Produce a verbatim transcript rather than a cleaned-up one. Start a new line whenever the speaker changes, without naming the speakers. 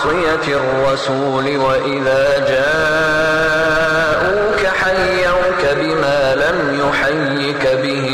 معصية الرسول وإذا جاءوك حيوك بما لم يحيك به